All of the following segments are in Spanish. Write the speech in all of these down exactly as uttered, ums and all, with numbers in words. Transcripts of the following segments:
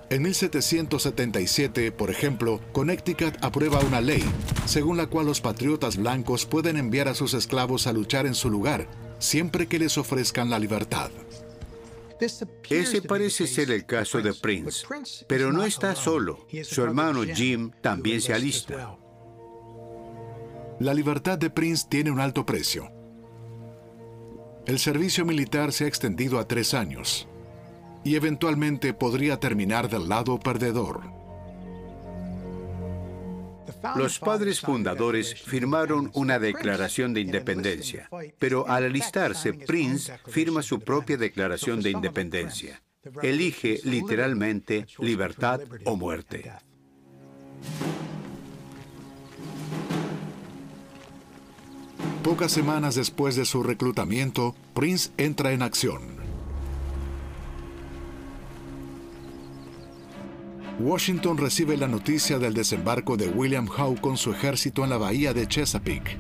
En mil setecientos setenta y siete, por ejemplo, Connecticut aprueba una ley según la cual los patriotas blancos pueden enviar a sus esclavos a luchar en su lugar, siempre que les ofrezcan la libertad. Ese parece ser el caso de Prince, pero no está solo. Su hermano Jim también se alista. La libertad de Prince tiene un alto precio. El servicio militar se ha extendido a tres años y eventualmente podría terminar del lado perdedor. Los padres fundadores firmaron una declaración de independencia, pero al alistarse, Prince firma su propia declaración de independencia. Elige literalmente libertad o muerte. Pocas semanas después de su reclutamiento, Prince entra en acción. Washington recibe la noticia del desembarco de William Howe con su ejército en la bahía de Chesapeake.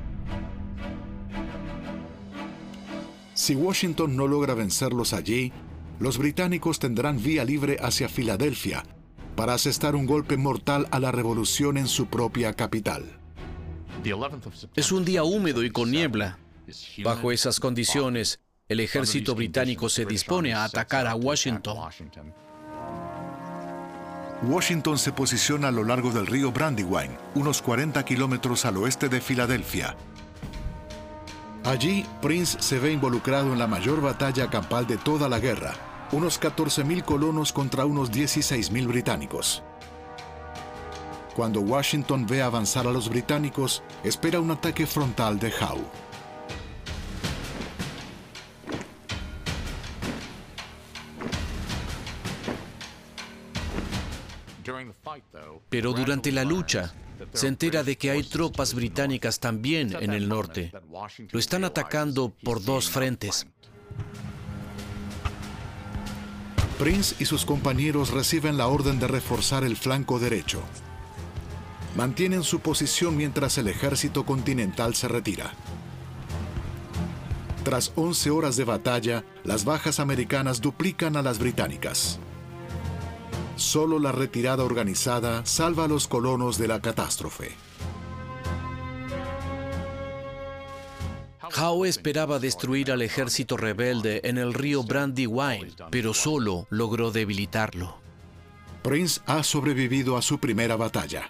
Si Washington no logra vencerlos allí, los británicos tendrán vía libre hacia Filadelfia para asestar un golpe mortal a la revolución en su propia capital. Es un día húmedo y con niebla. Bajo esas condiciones, el ejército británico se dispone a atacar a Washington. Washington se posiciona a lo largo del río Brandywine, unos cuarenta kilómetros al oeste de Filadelfia. Allí, Prince se ve involucrado en la mayor batalla campal de toda la guerra, unos catorce mil colonos contra unos dieciséis mil británicos. Cuando Washington ve avanzar a los británicos, espera un ataque frontal de Howe. Pero durante la lucha, se entera de que hay tropas británicas también en el norte. Lo están atacando por dos frentes. Prince y sus compañeros reciben la orden de reforzar el flanco derecho. Mantienen su posición mientras el ejército continental se retira. Tras once horas de batalla, las bajas americanas duplican a las británicas. Solo la retirada organizada salva a los colonos de la catástrofe. Howe esperaba destruir al ejército rebelde en el río Brandywine, pero solo logró debilitarlo. Prince ha sobrevivido a su primera batalla.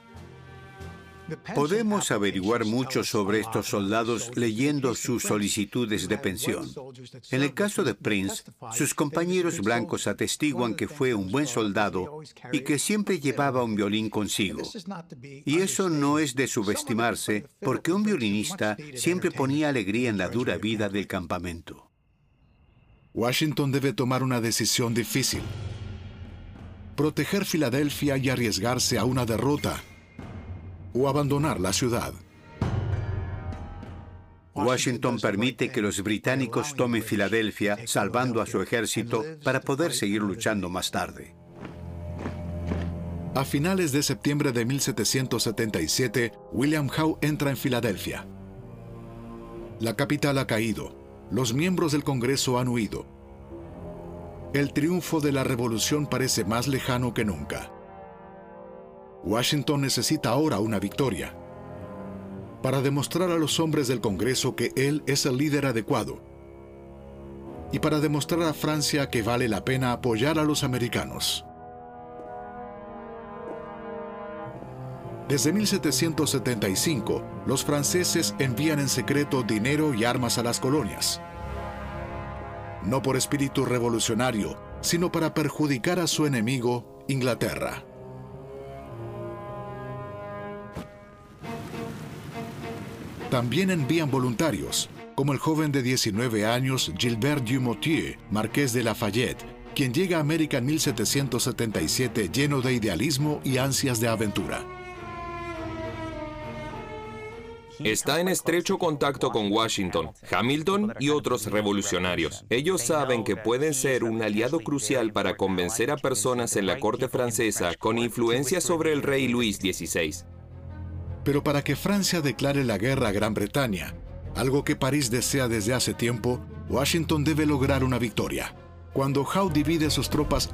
Podemos averiguar mucho sobre estos soldados leyendo sus solicitudes de pensión. En el caso de Prince, sus compañeros blancos atestiguan que fue un buen soldado y que siempre llevaba un violín consigo. Y eso no es de subestimarse, porque un violinista siempre ponía alegría en la dura vida del campamento. Washington debe tomar una decisión difícil: proteger Filadelfia y arriesgarse a una derrota, o abandonar la ciudad. Washington permite que los británicos tomen Filadelfia, salvando a su ejército para poder seguir luchando más tarde. A finales de septiembre de mil setecientos setenta y siete, William Howe entra en Filadelfia. La capital ha caído. Los miembros del Congreso han huido. El triunfo de la revolución parece más lejano que nunca. Washington necesita ahora una victoria para demostrar a los hombres del Congreso que él es el líder adecuado y para demostrar a Francia que vale la pena apoyar a los americanos. Desde mil setecientos setenta y cinco, los franceses envían en secreto dinero y armas a las colonias. No por espíritu revolucionario, sino para perjudicar a su enemigo, Inglaterra. También envían voluntarios, como el joven de diecinueve años Gilbert Dumoutier, marqués de Lafayette, quien llega a América en mil setecientos setenta y siete lleno de idealismo y ansias de aventura. Está en estrecho contacto con Washington, Hamilton y otros revolucionarios. Ellos saben que pueden ser un aliado crucial para convencer a personas en la corte francesa con influencia sobre el rey Luis dieciséis. Pero para que Francia declare la guerra a Gran Bretaña, algo que París desea desde hace tiempo, Washington debe lograr una victoria. Cuando Howe divide sus tropas